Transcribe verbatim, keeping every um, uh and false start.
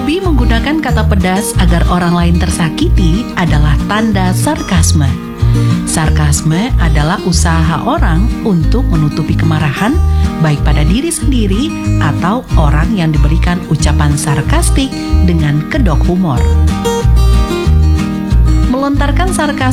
Hobi menggunakan kata pedas agar orang lain tersakiti adalah tanda sarkasme. Sarkasme adalah usaha orang untuk menutupi kemarahan, baik pada diri sendiri atau orang yang diberikan ucapan sarkastik dengan kedok humor. Melontarkan sarkasme